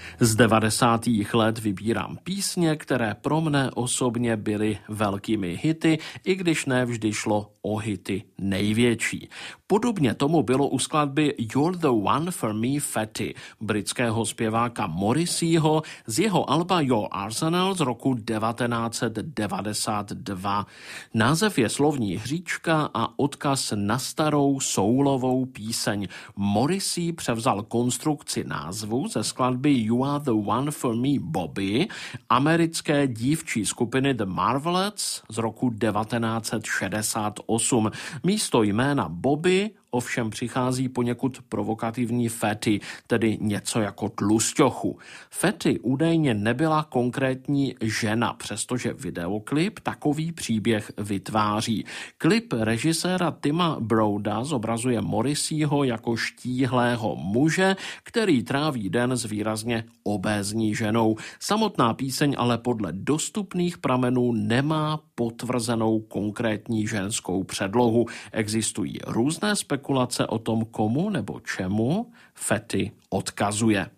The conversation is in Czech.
Z 90. let vybírám písně, které pro mne osobně byly velkými hity, i když ne vždy šlo o hity největší. Podobně tomu bylo u skladby You're the One for Me Fatty britského zpěváka Morrisseyho z jeho alba Your Arsenal z roku 1992. Název je slovní hříčka a odkaz na starou soulovou píseň. Morrissey převzal konstrukci názvu ze skladby You Are the One for Me Bobby americké dívčí skupiny The Marvelettes z roku 1968. Místo jména Bobby ovšem přichází poněkud provokativní Fatty, tedy něco jako tlusťochu. Fatty údajně nebyla konkrétní žena, přestože videoklip takový příběh vytváří. Klip režiséra Tima Brouda zobrazuje Morrisseyho jako štíhlého muže, který tráví den s výrazně obézní ženou. Samotná píseň ale podle dostupných pramenů nemá potvrzenou konkrétní ženskou předlohu. Existují různé spekulace o tom, komu nebo čemu Fatty odkazuje.